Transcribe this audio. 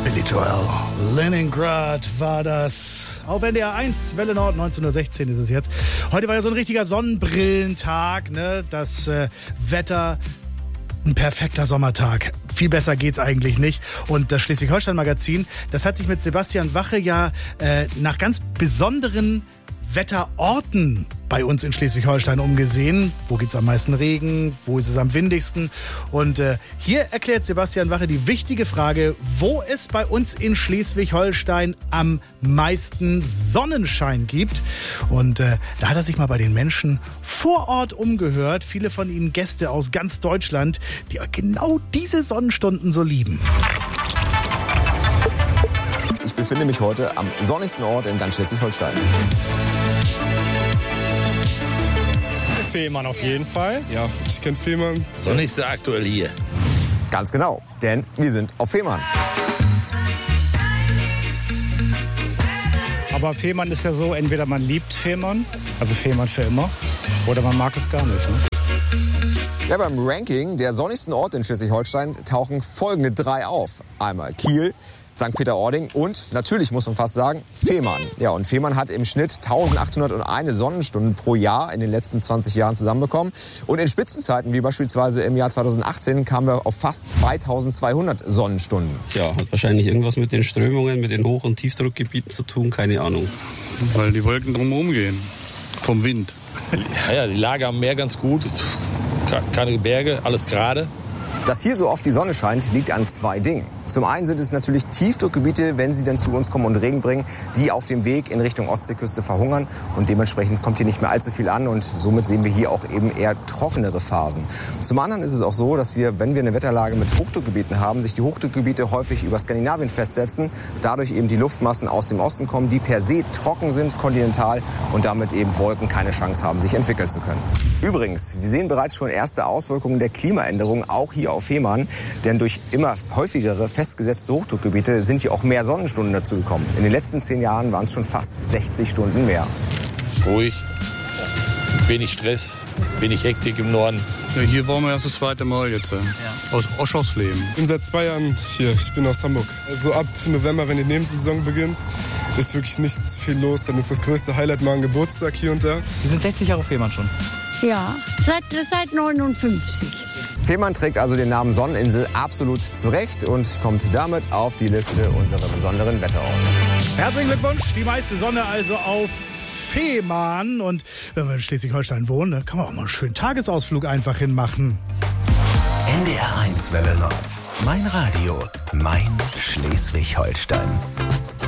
Billy Joel, Leningrad war das. Auf NDR 1, Welle Nord, 19:16 ist es jetzt. Heute war ja so ein richtiger Sonnenbrillentag, ne? Das Wetter, ein perfekter Sommertag. Viel besser geht's eigentlich nicht. Und das Schleswig-Holstein-Magazin, das hat sich mit Sebastian Wache ja nach ganz besonderen Wetterorten bei uns in Schleswig-Holstein umgesehen. Wo gibt's am meisten Regen? Wo ist es am windigsten? Und hier erklärt Sebastian Wache die wichtige Frage, wo es bei uns in Schleswig-Holstein am meisten Sonnenschein gibt. Und da hat er sich mal bei den Menschen vor Ort umgehört. Viele von ihnen Gäste aus ganz Deutschland, die genau diese Sonnenstunden so lieben. Ich befinde mich heute am sonnigsten Ort in ganz Schleswig-Holstein. Fehmarn auf jeden Fall. Ja, ich kenne Fehmarn. Sonnigste aktuell hier. Ganz genau, denn wir sind auf Fehmarn. Aber Fehmarn ist ja so, entweder man liebt Fehmarn, also Fehmarn für immer, oder man mag es gar nicht. Ne? Ja, beim Ranking der sonnigsten Orte in Schleswig-Holstein tauchen folgende 3 auf. Einmal Kiel, St. Peter-Ording und natürlich muss man fast sagen Fehmarn. Ja, und Fehmarn hat im Schnitt 1801 Sonnenstunden pro Jahr in den letzten 20 Jahren zusammenbekommen. Und in Spitzenzeiten, wie beispielsweise im Jahr 2018, kamen wir auf fast 2200 Sonnenstunden. Ja, hat wahrscheinlich irgendwas mit den Strömungen, mit den Hoch- und Tiefdruckgebieten zu tun, keine Ahnung. Weil die Wolken drumherum gehen, vom Wind. Ja, die Lage am Meer ganz gut, keine Berge, alles gerade. Dass hier so oft die Sonne scheint, liegt an 2 Dingen. Zum einen sind es natürlich Tiefdruckgebiete, wenn sie dann zu uns kommen und Regen bringen, die auf dem Weg in Richtung Ostseeküste verhungern. Und dementsprechend kommt hier nicht mehr allzu viel an und somit sehen wir hier auch eben eher trockenere Phasen. Zum anderen ist es auch so, dass wir, wenn wir eine Wetterlage mit Hochdruckgebieten haben, sich die Hochdruckgebiete häufig über Skandinavien festsetzen, dadurch eben die Luftmassen aus dem Osten kommen, die per se trocken sind, kontinental und damit eben Wolken keine Chance haben, sich entwickeln zu können. Übrigens, wir sehen bereits schon erste Auswirkungen der Klimaänderung, auch hier auf Fehmarn, denn durch immer häufigere festgesetzte Hochdruckgebiete sind hier auch mehr Sonnenstunden dazugekommen. In den letzten 10 Jahren waren es schon fast 60 Stunden mehr. Ruhig, wenig Stress, wenig Hektik im Norden. Ja, hier waren wir erst das 2. Mal jetzt, aus Oschersleben. Ich bin seit 2 Jahren hier, ich bin aus Hamburg. Also ab November, wenn die Nebensaison beginnt, ist wirklich nichts viel los. Dann ist das größte Highlight mal ein Geburtstag hier und da. Sie sind 60 Jahre auf Fehmarn schon? Ja, seit 59. Fehmarn trägt also den Namen Sonneninsel absolut zurecht und kommt damit auf die Liste unserer besonderen Wetterorte. Herzlichen Glückwunsch, die meiste Sonne also auf Fehmarn. Und wenn wir in Schleswig-Holstein wohnen, dann kann man auch mal einen schönen Tagesausflug einfach hinmachen. NDR 1 Welle Nord. Mein Radio, mein Schleswig-Holstein.